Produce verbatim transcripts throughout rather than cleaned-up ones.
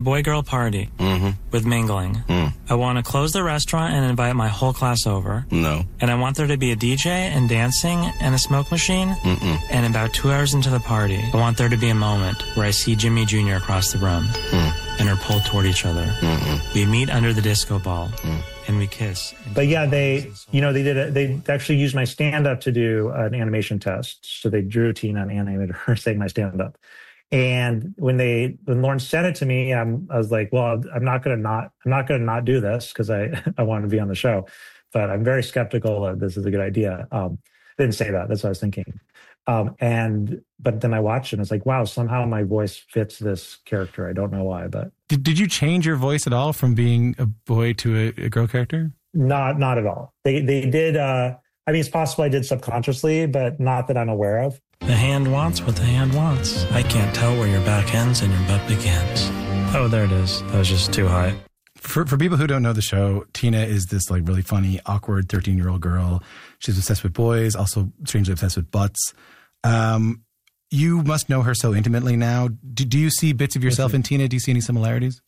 boy-girl party mm-hmm. with mingling. Mm. I want to close the restaurant and invite my whole class over. No. And I want there to be a D J and dancing and a smoke machine. Mm-mm. And about two hours into the party, I want there to be a moment where I see Jimmy Junior across the room mm. and are pulled toward each other. Mm-mm. We meet under the disco ball mm. and we kiss. But yeah, they, you know, they did it. They actually used my stand-up to do an animation test. So they drew Tina and animated her saying my stand-up. And when they, when Lauren sent it to me, I'm, I was like, well, I'm not going to not, I'm not going to not do this because I, I want to be on the show, but I'm very skeptical that this is a good idea. Um, I didn't say that. That's what I was thinking. Um, and, but then I watched it and it's like, wow, somehow my voice fits this character. I don't know why, but. Did, did you change your voice at all from being a boy to a, a girl character? Not, not at all. They, they did, uh, I mean, it's possible I did subconsciously, but not that I'm aware of. The hand wants what the hand wants. I can't tell where your back ends and your butt begins. Oh, there it is. That was just too high. For for people who don't know the show, Tina is this like really funny, awkward thirteen-year-old girl. She's obsessed with boys, also strangely obsessed with butts. Um, you must know her so intimately now. Do, do you see bits of yourself in Tina? Do you see any similarities?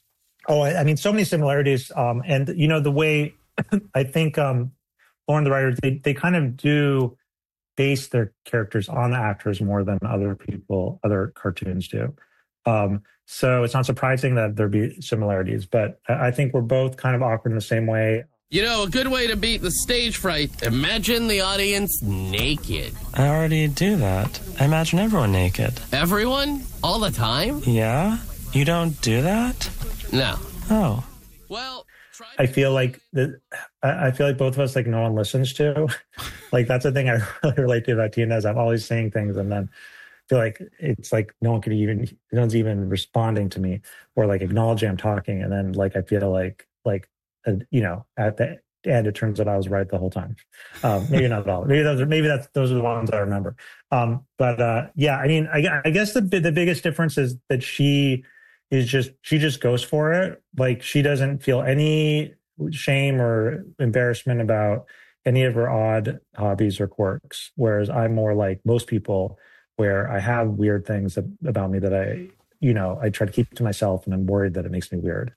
Oh, I, I mean, so many similarities. Um, and, you know, the way I think um, Lauren, the writer, they, they kind of do base their characters on the actors more than other people, other cartoons do. Um, so it's not surprising that there be similarities, but I think we're both kind of awkward in the same way. You know, a good way to beat the stage fright, imagine the audience naked. I already do that. I imagine everyone naked. Everyone? All the time? Yeah? You don't do that? No. Oh. Well... I feel like the, I feel like both of us, like no one listens to. Like that's the thing I really relate to about Tina is I'm always saying things and then I feel like it's like no one can even, no one's even responding to me or like acknowledging I'm talking. And then like I feel like, like, uh, you know, at the end it turns out I was right the whole time. Um, maybe not at all. Maybe those are, maybe that's, those are the ones I remember. Um, but uh, yeah, I mean, I, I guess the the biggest difference is that she is just, she just goes for it. Like she doesn't feel any shame or embarrassment about any of her odd hobbies or quirks. Whereas I'm more like most people where I have weird things about me that I, you know, I try to keep to myself and I'm worried that it makes me weird.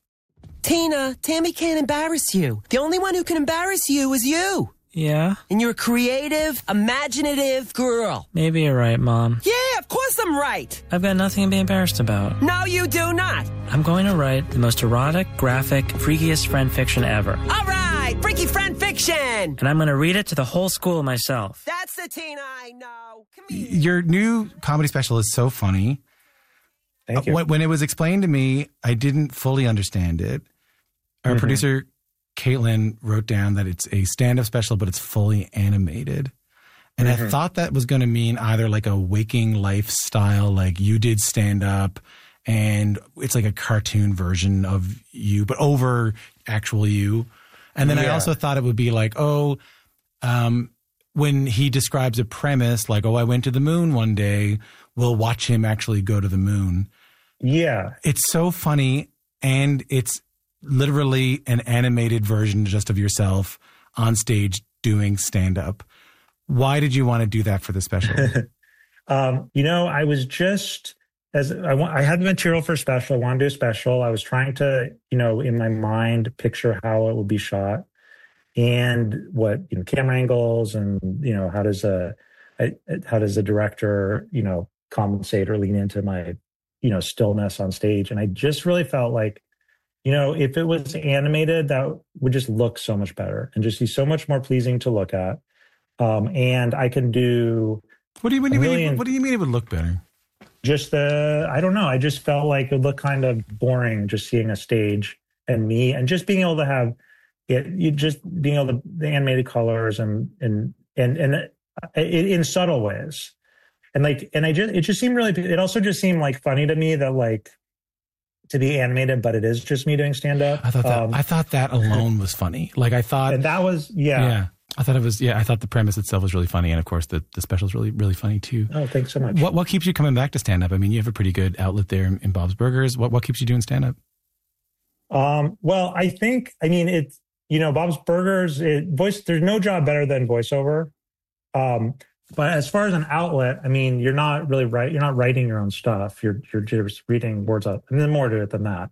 Tina, Tammy can't embarrass you. The only one who can embarrass you is you. Yeah? And you're a creative, imaginative girl. Maybe you're right, Mom. Yeah, of course I'm right. I've got nothing to be embarrassed about. No, you do not. I'm going to write the most erotic, graphic, freakiest friend fiction ever. All right, freaky friend fiction. And I'm going to read it to the whole school myself. That's the Tina I know. Come here. Your new comedy special is so funny. Thank you. When, when it was explained to me, I didn't fully understand it. Our mm-hmm. producer... Caitlin wrote down that it's a stand-up special, but it's fully animated. And mm-hmm. I thought that was going to mean either like a waking lifestyle, like you did stand-up, and it's like a cartoon version of you, but over actual you. And then yeah. I also thought it would be like, oh, um, when he describes a premise, like, oh, I went to the moon one day, we'll watch him actually go to the moon. Yeah. It's so funny, and it's literally an animated version just of yourself on stage doing stand-up. Why did you want to do that for the special? um, you know, I was just, as I, want, I had the material for a special, I wanted to do a special. I was trying to, you know, in my mind, picture how it would be shot and what, you know, camera angles and, you know, how does a, how does a director, you know, compensate or lean into my, you know, stillness on stage. And I just really felt like, you know, if it was animated, that would just look so much better and just be so much more pleasing to look at. Um, and I can do. What do you, what do you mean? What do you mean it would look better? Just the, I don't know. I just felt like it would look kind of boring just seeing a stage and me and just being able to have it, you just being able to, the animated colors and, and, and, and in, in subtle ways. And like, and I just, it just seemed really, it also just seemed like funny to me that like, to be animated, but it is just me doing stand-up. I thought that um, I thought that alone was funny. Like I thought, and that was yeah, yeah. I thought it was yeah. I thought the premise itself was really funny, and of course the the special is really really funny too. Oh, thanks so much. What what keeps you coming back to stand-up? I mean, you have a pretty good outlet there in, in Bob's Burgers. What what keeps you doing stand-up? Um, well, I think I mean it's you know Bob's Burgers. It, voice there's no job better than voiceover. Um, But as far as an outlet, I mean, you're not really right. You're not writing your own stuff. You're you're just reading words up, and then more to it than that.